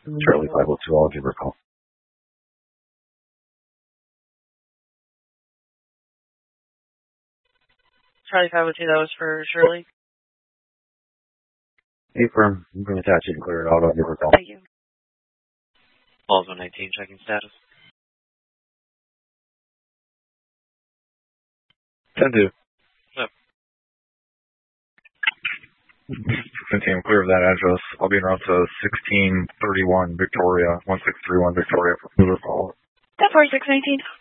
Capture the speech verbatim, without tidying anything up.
Charlie five oh two, I'll give her a call. Charlie five oh two, that was for Shirley. Hey, firm. I'm going to attach it and clear it out. I'll give her a call. Thank you. Balls one nineteen, checking status. ten two. Yep. Team, clear of that address. I'll be en route to sixteen thirty-one Victoria, one six three one Victoria for further follow-up. That four six nineteen.